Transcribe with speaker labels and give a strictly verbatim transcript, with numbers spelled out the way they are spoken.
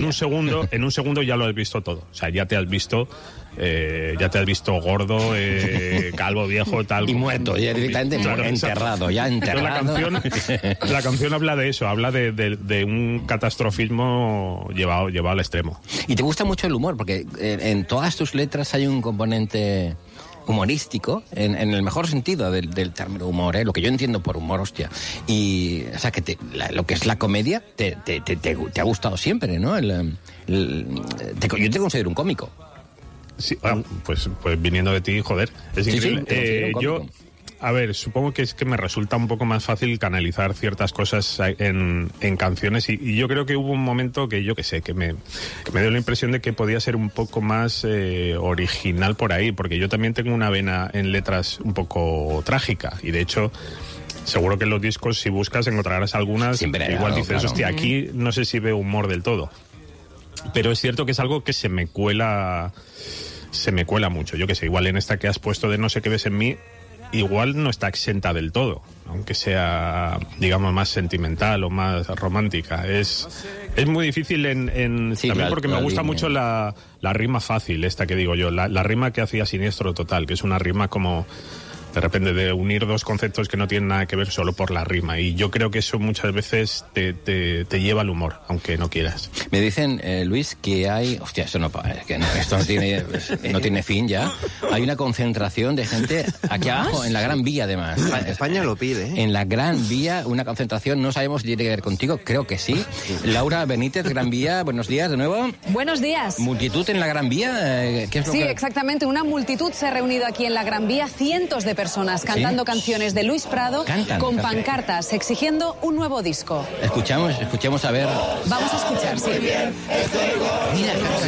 Speaker 1: un segundo, en un segundo ya lo has visto todo. O sea, ya te has visto, eh, ya te has visto gordo, eh, calvo, viejo, tal.
Speaker 2: Y muerto, ya directamente claro, enterrado, ya enterrado.
Speaker 1: La canción, la canción habla de eso, habla de, de, de un catastrofismo llevado, llevado al extremo.
Speaker 2: Y te gusta mucho el humor, porque en todas tus letras hay un componente humorístico, en, en el mejor sentido del, del término humor, ¿eh? Lo que yo entiendo por humor, hostia. Y, o sea, que te, la, lo que es la comedia te, te, te, te, te ha gustado siempre, ¿no? El, el, te, yo te considero un cómico.
Speaker 1: Sí, ah, pues, pues viniendo de ti, joder, es
Speaker 2: sí,
Speaker 1: increíble.
Speaker 2: Sí,
Speaker 1: eh, yo, a ver, supongo que es que me resulta un poco más fácil canalizar ciertas cosas en, en canciones y, y yo creo que hubo un momento que yo que sé, que me, que me dio la impresión de que podía ser un poco más eh, original por ahí, porque yo también tengo una vena en letras un poco trágica y de hecho seguro que en los discos si buscas encontrarás algunas
Speaker 2: Siempre,
Speaker 1: que igual
Speaker 2: claro,
Speaker 1: dices,
Speaker 2: claro.
Speaker 1: hostia, aquí no sé si veo humor del todo. Pero es cierto que es algo que se me cuela, se me cuela mucho. Yo que sé, igual en esta que has puesto de No sé qué ves en mí, igual no está exenta del todo, aunque sea, digamos, más sentimental o más romántica. Es, es muy difícil en, en
Speaker 2: sí,
Speaker 1: también
Speaker 2: la,
Speaker 1: porque
Speaker 2: la
Speaker 1: me gusta
Speaker 2: línea.
Speaker 1: mucho la, la rima fácil, esta que digo yo, la, la rima que hacía Siniestro Total, que es una rima como de repente de unir dos conceptos que no tienen nada que ver solo por la rima. Y yo creo que eso muchas veces te, te, te lleva al humor, aunque no quieras.
Speaker 2: Me dicen, eh, Luis, que hay... Hostia, esto no, que no, esto no tiene, no tiene fin ya. Hay una concentración de gente aquí abajo, en la Gran Vía, además.
Speaker 3: España lo pide, ¿eh?
Speaker 2: En la Gran Vía, una concentración, no sabemos si tiene que ver contigo, creo que sí. Laura Benítez, Gran Vía, buenos días de nuevo.
Speaker 4: Buenos días.
Speaker 2: Multitud en la Gran Vía, eh, ¿qué es lo
Speaker 4: Sí,
Speaker 2: que...?
Speaker 4: exactamente, una multitud se ha reunido aquí en la Gran Vía, cientos de personas cantando
Speaker 2: ¿Sí?
Speaker 4: canciones de Luis Prado
Speaker 2: Cantan,
Speaker 4: con
Speaker 2: cantan.
Speaker 4: pancartas exigiendo un nuevo disco.
Speaker 2: Escuchamos, escuchemos a ver...
Speaker 4: Vamos a escuchar, sí.
Speaker 2: Mira,